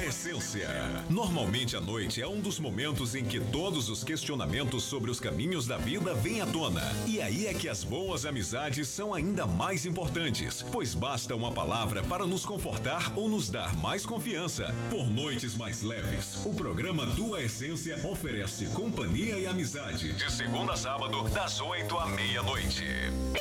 Tua Essência. Normalmente a noite é um dos momentos em que todos os questionamentos sobre os caminhos da vida vêm à tona. E aí é que as boas amizades são ainda mais importantes, pois basta uma palavra para nos confortar ou nos dar mais confiança. Por noites mais leves, o programa Tua Essência oferece companhia e amizade. De segunda a sábado, das 8 à meia-noite.